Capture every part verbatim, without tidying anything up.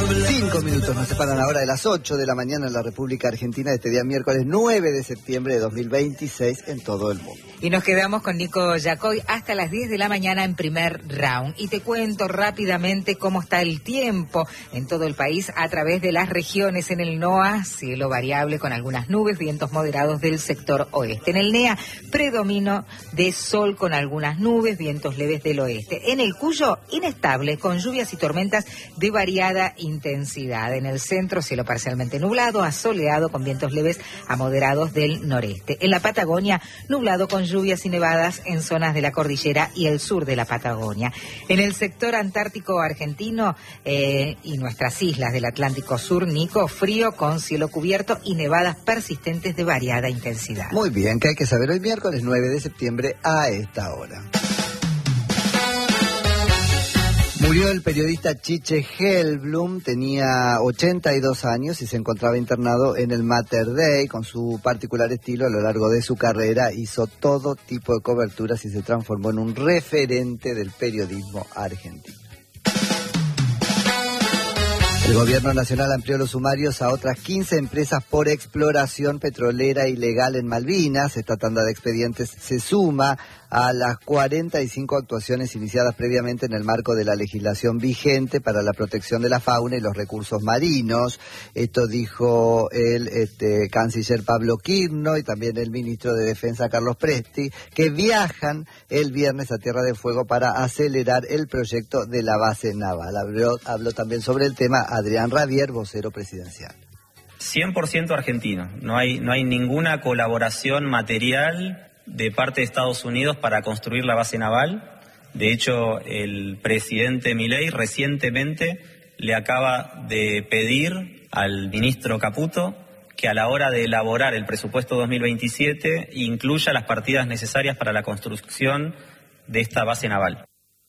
Cinco minutos nos separan ahora de las ocho de la mañana en la República Argentina de este día miércoles nueve de septiembre de dos mil veintiséis en todo el mundo. Y nos quedamos con Nico Yacoy hasta las diez de la mañana en primer round. Y te cuento rápidamente cómo está el tiempo en todo el país a través de las regiones. En el NOA, cielo variable con algunas nubes, vientos moderados del sector oeste. En el NEA, predomino de sol con algunas nubes, vientos leves del oeste. En el Cuyo, inestable con lluvias y tormentas de variada intensidad. En el centro, cielo parcialmente nublado, asoleado con vientos leves a moderados del noreste. En la Patagonia, nublado con lluvias y nevadas en zonas de la cordillera y el sur de la Patagonia. En el sector antártico argentino eh, y nuestras islas del Atlántico Sur, Nico, frío con cielo cubierto y nevadas persistentes de variada intensidad. Muy bien, ¿qué hay que saber hoy miércoles nueve de septiembre a esta hora? Murió el periodista Chiche Helblum, tenía ochenta y dos años y se encontraba internado en el Mater Dei. Con su particular estilo, a lo largo de su carrera hizo todo tipo de coberturas y se transformó en un referente del periodismo argentino. El gobierno nacional amplió los sumarios a otras quince empresas por exploración petrolera ilegal en Malvinas. Esta tanda de expedientes se suma a las cuarenta y cinco actuaciones iniciadas previamente en el marco de la legislación vigente para la protección de la fauna y los recursos marinos. Esto dijo el este, canciller Pablo Quirno y también el ministro de Defensa Carlos Presti, que viajan el viernes a Tierra del Fuego para acelerar el proyecto de la base naval. Habló, habló también sobre el tema Adrián Rabier, vocero presidencial. cien por ciento argentino, no hay, no hay ninguna colaboración material de parte de Estados Unidos para construir la base naval. De hecho, el presidente Milei recientemente le acaba de pedir al ministro Caputo que a la hora de elaborar el presupuesto dos mil veintisiete incluya las partidas necesarias para la construcción de esta base naval.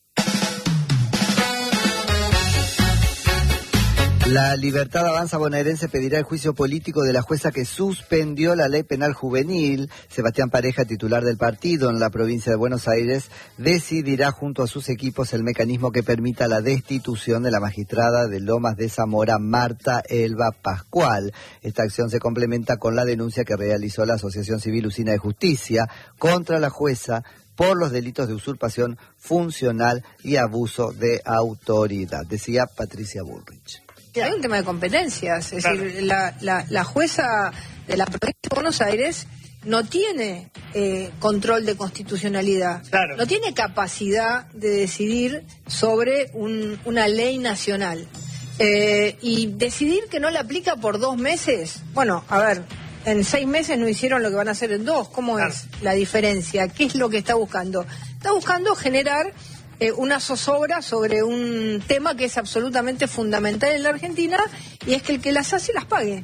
La Libertad Avanza bonaerense pedirá el juicio político de la jueza que suspendió la ley penal juvenil. Sebastián Pareja, titular del partido en la provincia de Buenos Aires, decidirá junto a sus equipos el mecanismo que permita la destitución de la magistrada de Lomas de Zamora, Marta Elba Pascual. Esta acción se complementa con la denuncia que realizó la Asociación Civil Usina de Justicia contra la jueza por los delitos de usurpación funcional y abuso de autoridad, decía Patricia Bullrich. Hay un tema de competencias, es claro. decir, la, la, la jueza de la provincia de Buenos Aires no tiene eh, control de constitucionalidad, claro. no tiene capacidad de decidir sobre un, una ley nacional. Eh, y decidir que no la aplica por dos meses, bueno, a ver, en seis meses no hicieron lo que van a hacer en dos, ¿cómo claro. es la diferencia? ¿Qué es lo que está buscando? Está buscando generar Eh, una zozobra sobre un tema que es absolutamente fundamental en la Argentina, y es que el que las hace las pague.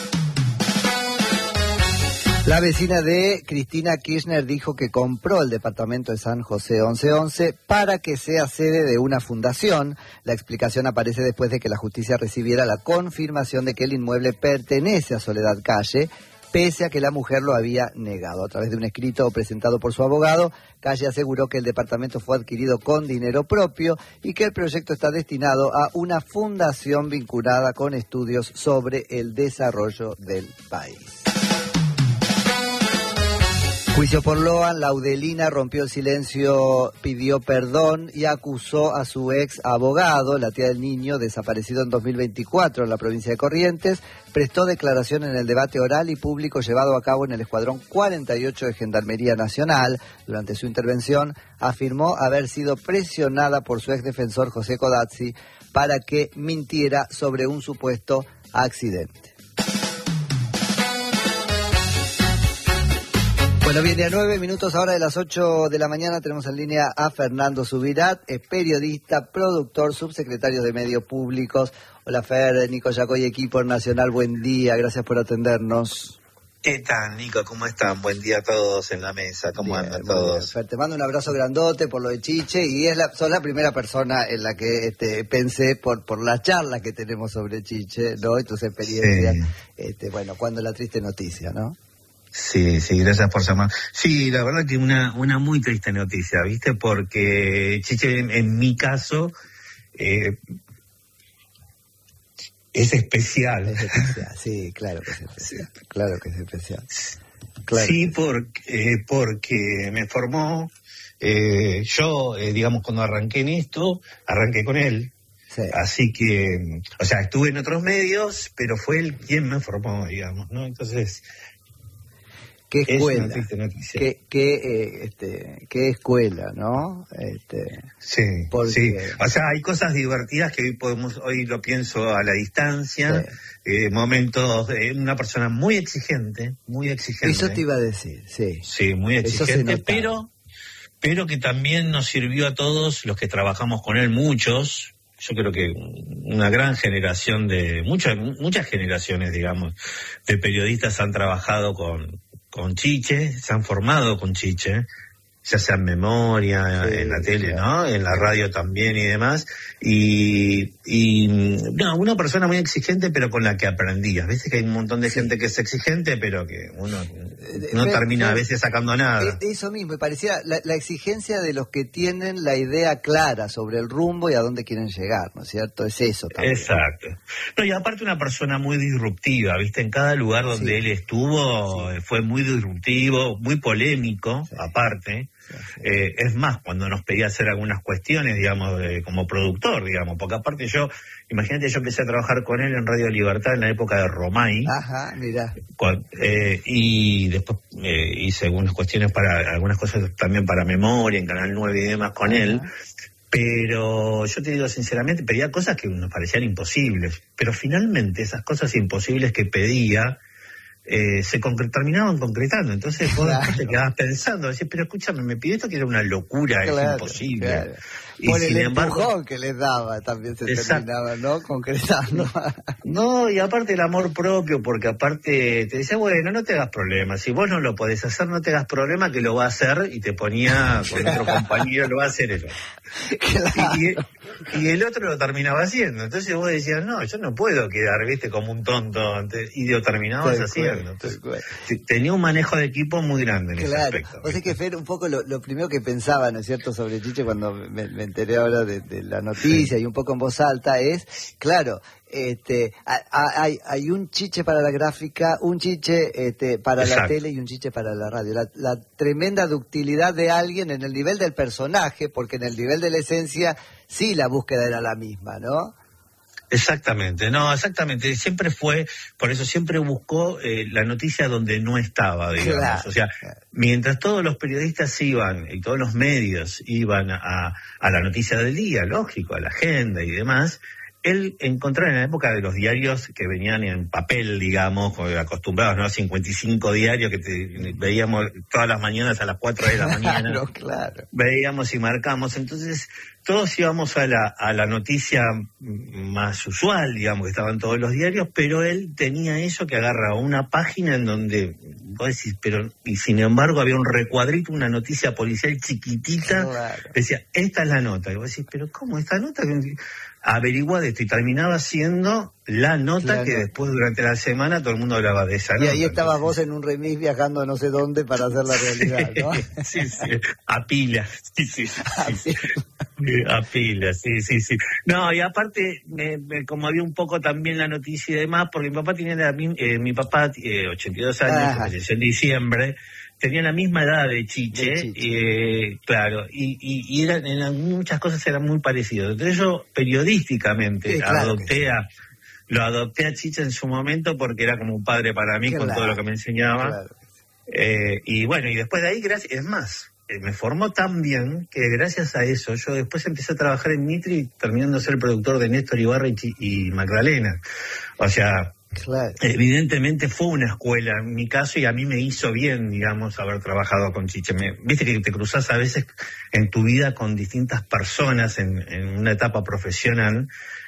La vecina de Cristina Kirchner dijo que compró el departamento de San José once once para que sea sede de una fundación. La explicación aparece después de que la justicia recibiera la confirmación de que el inmueble pertenece a Soledad Calle, pese a que la mujer lo había negado. A través de un escrito presentado por su abogado, Calle aseguró que el departamento fue adquirido con dinero propio y que el proyecto está destinado a una fundación vinculada con estudios sobre el desarrollo del país. Juicio por Loan, Laudelina rompió el silencio, pidió perdón y acusó a su ex abogado, la tía del niño, desaparecido en dos mil veinticuatro en la provincia de Corrientes. Prestó declaración en el debate oral y público llevado a cabo en el Escuadrón cuarenta y ocho de Gendarmería Nacional. Durante su intervención afirmó haber sido presionada por su ex defensor José Codazzi para que mintiera sobre un supuesto accidente. Bueno, viene a nueve minutos ahora de las ocho de la mañana. Tenemos en línea a Fernando Subirat, es periodista, productor, subsecretario de Medios Públicos. Hola Fer, Nico Yacoy, equipo nacional, buen día, gracias por atendernos. ¿Qué tal, Nico? ¿Cómo están? Buen día a todos en la mesa, ¿cómo bien, andan todos? Fer, te mando un abrazo grandote por lo de Chiche, y es la, sos la primera persona en la que este, pensé por, por las charlas que tenemos sobre Chiche, ¿no? Y tus experiencias, sí. este, bueno, cuando la triste noticia, ¿no? Sí, sí, gracias por llamar. Sí, la verdad que una una muy triste noticia, ¿viste? Porque Chiche, en, en mi caso, eh, es especial. Es especial, sí, claro que es especial, sí. Claro que es especial. Claro sí, que porque, eh, porque me formó, eh, yo, eh, digamos, cuando arranqué en esto, arranqué con él. Sí. Así que, o sea, estuve en otros medios, pero fue él quien me formó, digamos, ¿no? Entonces, qué escuela, noticia, noticia. Qué, qué, eh, este, qué escuela, ¿no? Este, sí, porque... sí. O sea, hay cosas divertidas que hoy podemos, hoy lo pienso a la distancia, sí. eh, momentos de una persona muy exigente, muy exigente. Eso te iba a decir, sí. Sí, muy exigente, pero, pero que también nos sirvió a todos los que trabajamos con él, muchos. Yo creo que una gran generación de, muchas, muchas generaciones, digamos, de periodistas han trabajado con, con Chiche, se han formado con Chiche, ya sea en memoria, sí, en la tele, claro, ¿no? En la radio también y demás. Y, y no, una persona muy exigente, pero con la que aprendías. Viste que hay un montón de gente que es exigente, pero que uno no pero, termina pero, a veces sacando nada. Eso mismo, me parecía la, la exigencia de los que tienen la idea clara sobre el rumbo y a dónde quieren llegar, ¿no es cierto? Es eso también. Exacto. No, y aparte una persona muy disruptiva, ¿viste? En cada lugar donde sí. él estuvo sí. fue muy disruptivo, muy polémico, sí. aparte. Sí, sí. Eh, es más, cuando nos pedía hacer algunas cuestiones, digamos, de, como productor, digamos, porque aparte yo, imagínate, yo empecé a trabajar con él en Radio Libertad en la época de Romay. Ajá, mirá. Cuando, eh, y después eh, hice algunas cuestiones para, algunas cosas también para Memoria, en Canal nueve y demás con Ajá. él. Pero yo te digo sinceramente, pedía cosas que nos parecían imposibles, pero finalmente esas cosas imposibles que pedía, Eh, se concre- terminaban concretando. Entonces vos claro. te quedabas pensando, decís, pero escúchame, me pidió esto que era una locura, claro, es imposible. Claro. Y por el embargo, empujón que les daba también se exacto. terminaba, ¿no? Concretando. No, y aparte el amor propio, porque aparte te decía, bueno, no te hagas problemas, si vos no lo podés hacer, no te hagas problema, que lo va a hacer, y te ponía con otro compañero, lo va a hacer él. Claro. Y, y el otro lo terminaba haciendo. Entonces vos decías, no, yo no puedo quedar, viste, como un tonto, y lo terminabas sí, haciendo. Entonces, tenía un manejo de equipo muy grande en claro. ese aspecto. O sea que Fer, un poco lo, lo primero que pensaba, ¿no es cierto?, sobre Chiche cuando me, me enteré ahora de, de la noticia sí. y un poco en voz alta es, claro, este, hay, hay un Chiche para la gráfica, un Chiche este, para Exacto. la tele y un Chiche para la radio. La, la tremenda ductilidad de alguien en el nivel del personaje, porque en el nivel de la esencia sí la búsqueda era la misma, ¿no? Exactamente, no, exactamente, siempre fue, por eso siempre buscó eh, la noticia donde no estaba, digamos, claro, o sea, claro. mientras todos los periodistas iban, y todos los medios iban a, a la noticia del día, lógico, a la agenda y demás, él encontraba en la época de los diarios que venían en papel, digamos, acostumbrados, ¿no? cincuenta y cinco diarios que te, veíamos todas las mañanas a las cuatro de la mañana. Claro, claro. Veíamos y marcamos. Entonces, todos íbamos a la, a la noticia más usual, digamos, que estaban todos los diarios, pero él tenía eso que agarra una página en donde, vos decís, pero, y sin embargo había un recuadrito, una noticia policial chiquitita, claro. decía, esta es la nota. Y vos decís, pero ¿cómo esta nota? Averigua de esto, y terminaba siendo la nota claro. que después durante la semana todo el mundo hablaba de esa y nota. Y ahí estabas vos en un remis viajando a no sé dónde para hacer la realidad, ¿no? sí, sí, a pilas, sí, sí, sí. A sí. A pilas, sí, sí, sí. No, y aparte, me, me conmovió un poco también la noticia y demás, porque mi papá tenía la, eh, mi papá, eh, ochenta y dos años, falleció en diciembre, tenía la misma edad de Chiche, de Chiche. Eh, claro, y, y, y eran, en muchas cosas eran muy parecidos. Entonces yo periodísticamente sí, claro adopté sí. a, lo adopté a Chiche en su momento porque era como un padre para mí claro. con todo lo que me enseñaba. Claro. Eh, y bueno, y después de ahí, gracias, es más, eh, me formó tan bien que gracias a eso yo después empecé a trabajar en Mitri, terminando de ser productor de Néstor Ibarra y, y Magdalena. O sea... Claro. Evidentemente fue una escuela en mi caso y a mí me hizo bien, digamos, haber trabajado con Chiche. Me, viste que te cruzás a veces en tu vida con distintas personas en, en una etapa profesional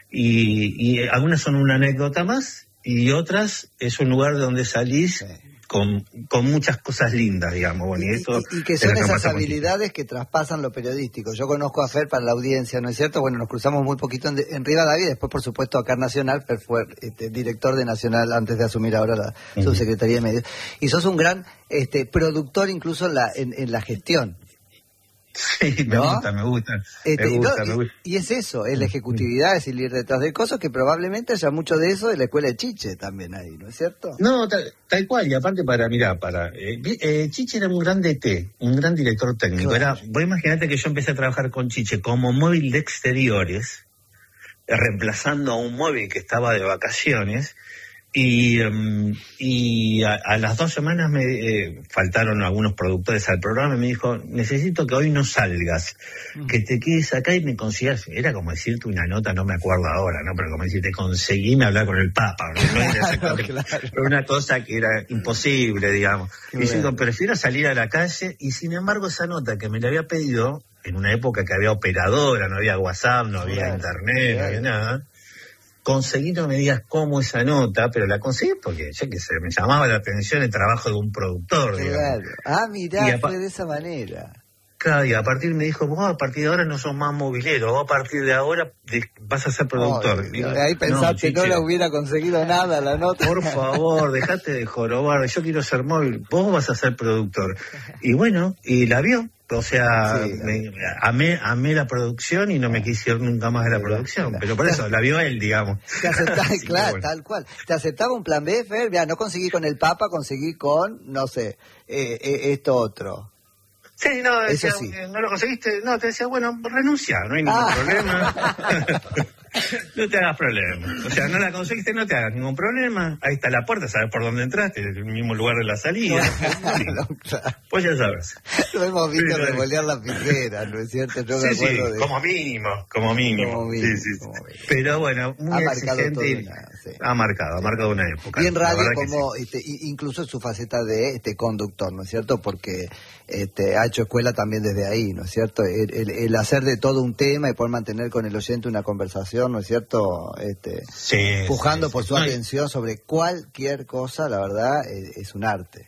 y, y algunas son una anécdota más y otras es un lugar de donde salís sí. con, con muchas cosas lindas, digamos. Bueno, y, y, esto y, y que son esas habilidades que traspasan lo periodístico. Yo conozco a Fer para la audiencia, ¿no es cierto? Bueno, nos cruzamos muy poquito en, en Rivadavia, después por supuesto acá en Nacional. Fer fue este, director de Nacional antes de asumir ahora la uh-huh. subsecretaría de Medios. Y sos un gran este, productor incluso en la, en, en la gestión. Sí, me ¿no? gusta, me gusta. Este, me gusta, no, me gusta. Y, y es eso, es la ejecutividad, es el ir detrás del coso, que probablemente haya mucho de eso en la escuela de Chiche también ahí, ¿no es cierto? No, tal, tal cual, y aparte para, mirá, para, eh, eh, Chiche era un gran D T, un gran director técnico. Claro. Era, vos imaginate que yo empecé a trabajar con Chiche como móvil de exteriores, eh, reemplazando a un móvil que estaba de vacaciones, y, um, y a, a las dos semanas me eh, faltaron algunos productores al programa y me dijo, necesito que hoy no salgas, mm. que te quedes acá y me consigas, era como decirte una nota, no me acuerdo ahora, ¿no? Pero como decirte, conseguíme hablar con el Papa, ¿no? No era claro, claro. una cosa que era imposible, digamos. Qué y diciendo, bueno. prefiero salir a la calle, y sin embargo esa nota que me la había pedido, en una época que había operadora, no había WhatsApp, no había claro, internet, claro. no había nada, conseguí, no me digas cómo esa nota, pero la conseguí porque, yo qué sé, me llamaba la atención el trabajo de un productor, claro. digamos. Ah, mirá, apa- fue de esa manera. Claro, y a partir me dijo, vos a partir de ahora no sos más movilero, vos a partir de ahora de, vas a ser productor. Oh, Digo, ahí pensaste, no, no la hubiera conseguido nada la nota. Por favor, dejate de jorobar, yo quiero ser móvil, vos vas a ser productor. Y bueno, y la vio. O sea, sí, me, amé, amé la producción y no me quise ir nunca más de la producción. Claro. Pero por eso, la vio él, digamos. Te aceptaba, claro, bueno. tal cual. Te aceptaba un plan B, Fer, mira, no conseguí con el Papa, conseguí con, no sé, eh, eh, esto otro. Sí, no, decía, sí. no lo conseguiste, no, te decía, bueno, renuncia, no hay ningún ah. problema. No te hagas problema. O sea, no la conseguiste, no te hagas ningún problema. Ahí está la puerta, sabes por dónde entraste, el mismo lugar de la salida. Claro, claro. Pues ya sabes. Lo hemos visto sí, revolear la piscera, ¿no es cierto? Yo sí, me acuerdo sí, de... como mínimo, como mínimo. Como mínimo, sí, sí, como mínimo. Pero bueno, muy ha marcado exigente. Una, sí. Ha marcado, ha marcado una época. Y en radio como, sí. este, incluso en su faceta de este conductor, ¿no es cierto? Porque este, ha hecho escuela también desde ahí, ¿no es cierto? El, el, el hacer de todo un tema y poder mantener con el oyente una conversación, ¿no es cierto? Este, sí, pujando sí, por sí. su no, atención sobre cualquier cosa, la verdad, es, es un arte.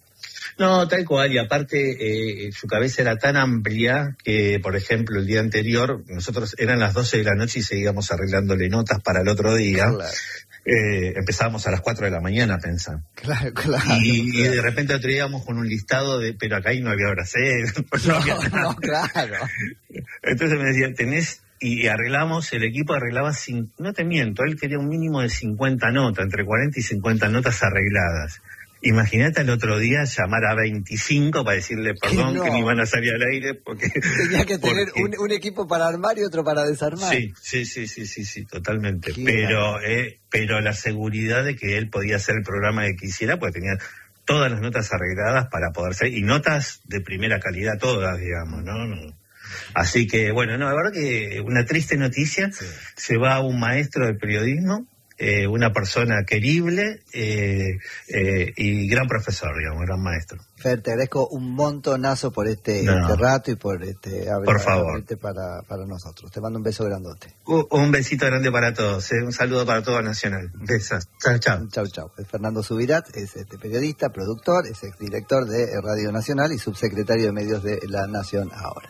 No, tal cual, y aparte eh, su cabeza era tan amplia que, por ejemplo, el día anterior, nosotros eran las doce de la noche y seguíamos arreglándole notas para el otro día. Claro. Eh, empezábamos a las cuatro de la mañana a pensar. Claro, claro. Y, claro. y de repente traíamos con un listado de, pero acá ahí no había bracero. No, no, había nada. no, claro. Entonces me decía, tenés, y arreglamos, el equipo arreglaba, sin, no te miento, él quería un mínimo de cincuenta notas, entre cuarenta y cincuenta notas arregladas. Imagínate el otro día llamar a veinticinco para decirle perdón no. que ni van a salir al aire porque... Tenía que tener porque... un, un equipo para armar y otro para desarmar. Sí, sí, sí, sí, sí, sí totalmente. Qué pero eh, pero la seguridad de que él podía hacer el programa que quisiera, porque tenía todas las notas arregladas para poder ser, y notas de primera calidad todas, digamos, ¿no? no. Así que, bueno, no, la verdad que una triste noticia, sí. Se va un maestro de periodismo, Eh, una persona querible eh, eh, y gran profesor, digamos, gran maestro. Fer, te agradezco un montonazo por este, no. este rato y por este hablar por favor. para, para nosotros. Te mando un beso grandote. Uh, un besito grande para todos, eh. Un saludo para todo Nacional. Besos. Chao, chao. Chao, chao. Es Fernando Subirat, es este periodista, productor, es exdirector de Radio Nacional y subsecretario de Medios de La Nación ahora.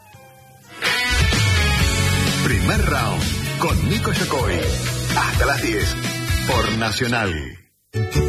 Primer round con Nico Yacoy. Hasta las diez por Nacional.